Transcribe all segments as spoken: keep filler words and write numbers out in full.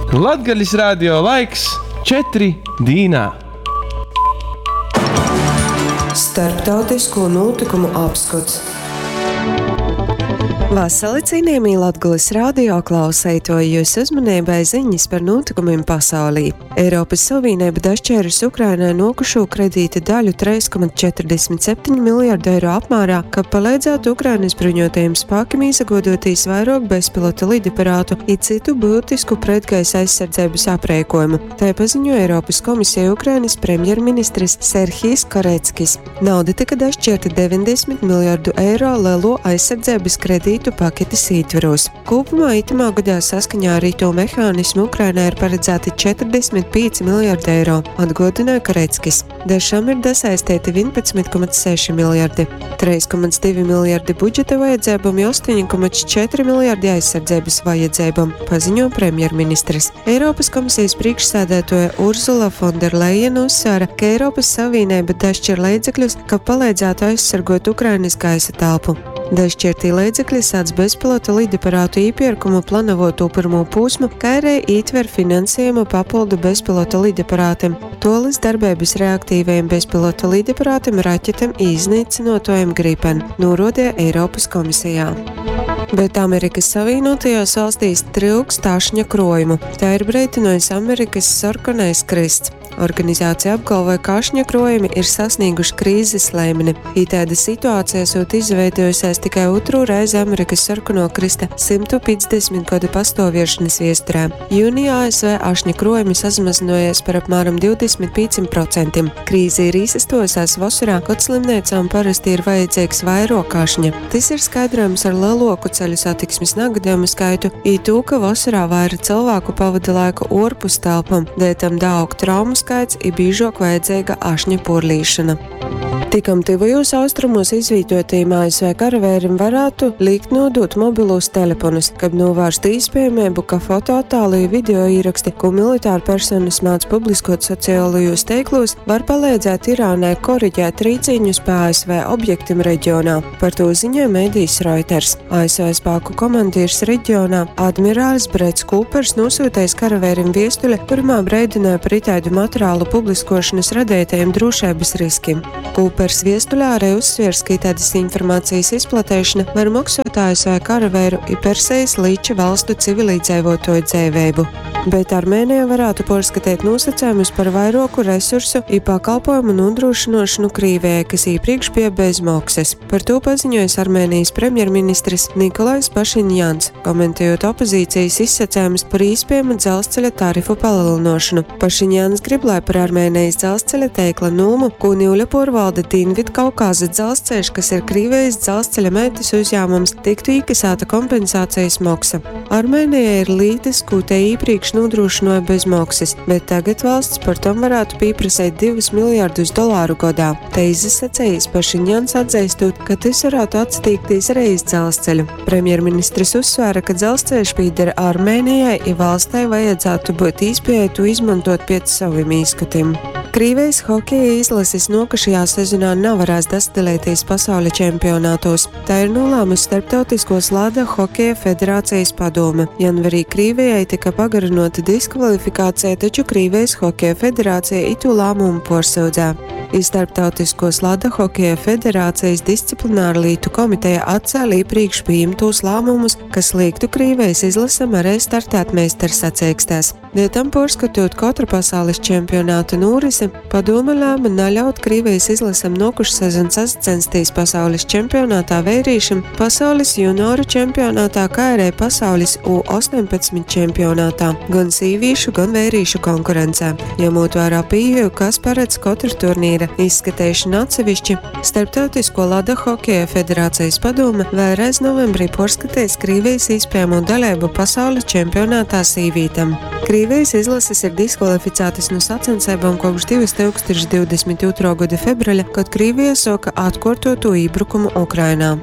Latgaļas radio laiks četri dīnā. Starptautisko notikumu apskats. Vasali cienījamie Latgales radio klausētoji, jūs uzmanībai ziņas par notikumiem pasaulī. Eiropas Savienība dažķēris Ukrainai nokušo kredīta daļu trīs komats četrdesmit septiņi miljardu eiro apmērā, ka palīdzētu Ukrainas bruņotajiem spēkiem izagodotīs vairāk bezpilota lidaparātu un citu būtisku pretgaisa aizsardzības aprēkojumu. Tā paziņoja Eiropas komisija Ukrainas premjerministrs Serhijs Kareckis. Nauda tika dažķērta deviņdesmit miljardu eiro lielo aizsardzības kredītu paketes ietvaros. Kopumā itamā gadā saskaņā ar to mehānismu Ukrainai ir paredzēti četrdesmit pieci miljardi eiro, atgādināja Kareckis. Dažām ir dasaistīti vienpadsmit komats seši miljardi, trīs komats divi miljardi budžeta vajadzībām un astoņi komats četri miljardi aizsardzības vajadzībām, paziņo premjerministrs. Eiropas komisijas priekšsēdētāja Ursula Fonderlejena uzsvēra, ka Eiropas Savienība dažšķir līdzekļus, ka palīdzētu aizsargot Ukrainas gaisa telpu. Dažšķirtī līdzekļi sāc bezpilota lidaparātu īpirkumu planavoto pirmo posmu, kā arī ietver finansējumu papildu bezpilota lidaparātiem, tolis darbības reaktīvajiem bezpilota lidaparātiem, raķetam iznīcinotojiem Gripen, norādīja Eiropas komisijā. Bet Amerikas Savienotajās valstīs trūkst tašņa krojumu. Tā ir brīdinājis Amerikas sarkanais krists. Organizācija apgalvoja, ka ašņa krojumi ir sasnieguši krīzes līmeni. Itāda situācija esot izveidojusies tikai otro reizi Amerikas sarkano krista simt piecdesmit gadu pastāviešanas viesturē. Jūnijā A S V ašņa krojumi sazmazinājies par apmēram divdesmit pieciem procentiem. Krīze ir īsastojusies vasarā, kad slimniecām parasti ir vajadzīgs vairāk ašņa. Tas ir skaidrojums ar lielāku ceļu satiksmes negadījumu skaitu, i to, ka vasarā vairāk cilvēku pavada laiku ārpus telpām, dēļ tam daudz traumu skaits ir biežāk vajadzīga ašņa porlīšana. Tikam tuvajos austrumos izvītotajiem A S V karavērim varētu likt nodot mobilos telefonus, kad novērstu iespējamību, ka fotoattēlu video ieraksti, ko militāri personas māc publiskot sociālajos teiklos, var palīdzēt Irānai koriģēt rīcīņus pa A S V objektiem reģionā. Par to ziņoja mēdījis Reuters. A S V spēku komandieris reģionā admirālis Brets Kūpers nosūtais karavērim viestuļi, kurmā breidināja par itāļu materiālu publiskošanas radētajiem drošības riskiem. Kūpers viestuļā arī uzsviers, ka tādas informācijas izplatēšana var maksāt A S V karavēru i Persijas līča valstu civilizējotoju dzīvību. Bet Armēnija varētu pārskatīt nosacījumus par vairāku resursu i pakalpojumu nodrošināšanu Krīvijai, kas iepriekš bija bez maksas. Par to paziņojas Armēnijas premjerministrs Nikolais Pašiņjans, komentējot opozīcijas izsacījumus par iespējamu dzelzceļa tarifu palielināšanu. Pašiņjans grib, lai par Armēnijas dzelzceļa teikla Nūmu, ko Nīļa porvalda Dienvidkaukāza dzelzceļš, kas ir Krīvijas dzelzceļa meitas uzņēmums, tiktu iekasēta kompensācijas maksa. Armēnija ir lītis, ko te iepriekš nodrošināja bez maksas, bet tagad valsts par tom varētu pieprasīt divus miljardus dolāru gadā. Te izsacējis Pašiņjans atzīstot, ka tas varētu attīstīties arī uz dzelzceļu. Premjerministrs uzsvēra, ka dzelzceļš pieder Armēnijai, ja valstai vajadzētu būt iespēja to izmantot pēc saviem izskatiem. Krīvijas hokeja izlases nokašajā sezonā nevarēs dastilēties pasaules čempionātos. Tā ir nolēmusi Starptautiskos Lada hokeja federācijas padome. Janvarī Krīvijai tika pagarinota diskvalifikācija, taču Krīvijas hokeja federācija itu lēmumu pārsūdzē. I Starptautiskos Lada hokeja federācijas disciplināra lītu komiteja atcēla iepriekš pieņemtos lēmumus, kas liektu Krīvijas izlasam arī startēt meistars sacīkstēs. Dēļ tam pārskatot katru pasaules čempionātu norisi, padome lēma neļaut Krīvijas izlasam nokušu sezonu sacensties pasaules čempionātā vērīšam, pasaules junioru čempionātā, kā arī pasaules U astoņpadsmit čempionātā, gan sīvīšu, gan vērīšu konkurencē. Ņemot vērā pieeju, kas paredz katru turnīra izskatīšanu atsevišķi, Starptautisko Lada hokeja federācijas padome vēlreiz novembrī pārskatīs Krīvijas iespējamo dalību pasaules čempionātā sīvītam. Krīvijas izlases ir diskvalificētas no sacensībām kopš divi tūkstoši divdesmit otrā gada februāra, kad Krīvija soka atkārtotu iebrukumu Ukrainā.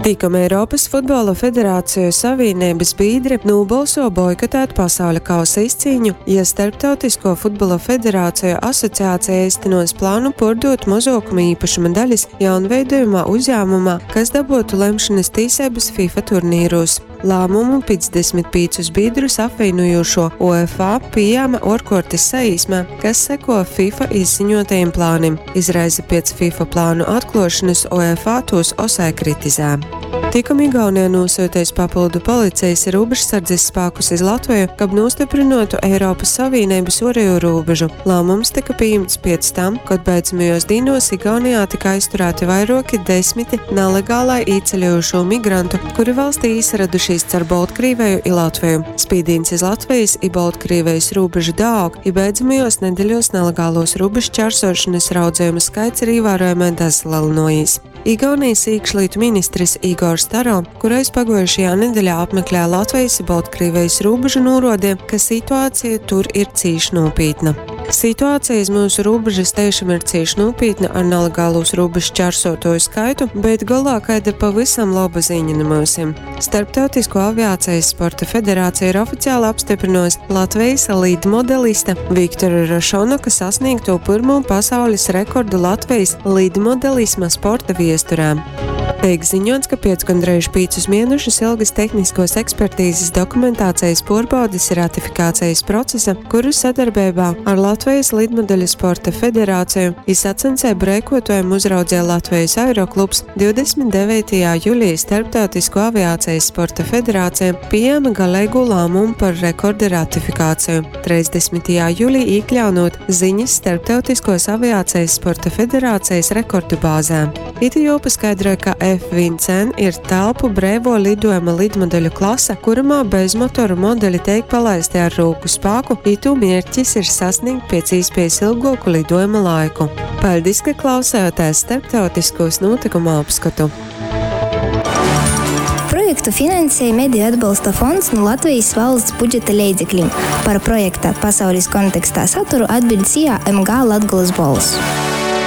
Tikam Eiropas Futbola Federāciju savienības biedri nobalso boikotēt pasaules kausa izcīņu, ja Starptautisko futbola federāciju asociācija īstenos plānu pārdot mazākuma īpašuma daļas jaunveidojumā uzņēmumā, kas dabūtu lemšanas tiesības FIFA turnīros. Lēmumu piecdesmit piecus biedrus apvienojošo UEFA pieņēma ārkārtas saīsmē, kas seko FIFA izziņotajiem plāniem. Izraisa pēc FIFA plānu atklāšanas UEFA tos osai kritizē. Tikam Igaunijā nosūtais papildu policijas robežsardzes spēkus iz Latviju, kab nostiprinātu Eiropas Savienības ārējo robežu. Lēmums tika pieņemts pēc tam, kad beidzamajos dīnos Igaunijā tika aizturēti vairāki desmiti nelegālai īceļojušo migrantu, kuri valstī izradušies caur Baltkrieviju i Latviju. Spīdīns iz Latvijas i Baltkrievijas robežu dāog, i beidzamajos nedēļos nelegālos robežu čērsošanas raudzējumu skaits ir ievērojami dazlinājis. Igaunijas iekšlietu ministrs Igors Taro, kurais pagājušajā nedēļā apmeklēja Latvijas un Baltkrievijas robežu, norādīja, ka situācija tur ir cīši nopietna. Situācija uz mūsu robežas tiešām ir cīši nopietna ar nelegālos robežu čērsotoju skaitu, bet galā kāda pavisam laba ziņa no mūsim. Starptautisko aviācijas sporta federācija ir oficiāli apstiprinājusi Latvijas līdmodelista Viktora Rašonoka sasniegto pirmo pasaules rekordu Latvijas līdmodelisma sporta viesturē. Tiek ziņots, ka pēc gandrīz piecus mēnešus ilgas tehniskos ekspertīzes dokumentācijas pārbaudes ratifikācijas procesa, kuru sadarbībā ar Latvijas lidmodeļu sporta federāciju izsacensēbu rēkotojumu uzraudzīja Latvijas Aeroklubs divdesmit devītajā jūlijā Starptautisko aviācijas sporta federācija pieņēma galīgu lēmumu par rekorda ratifikāciju. trīsdesmitajā jūlijā iekļaunot ziņas Starptautiskos aviācijas sporta federācijas rekordu bāzē. Itijo paskaidroja, ka F viens N ir telpu brīvo lidojuma lidmodeļu klase, kurumā bezmotoru modeļi tiek palaisti ar roku spēku, itu mērķis ir sasniegt pēc iespējas ilgāku lidojuma laiku. Paldies, ka klausījāties starptautiskos notikumu apskatu. Projektu finansēja Mediju atbalsta fonds no Latvijas valsts budžeta līdzekļiem. Par projekta pasaules kontekstā saturu atbild S I A M G Latgoles balss.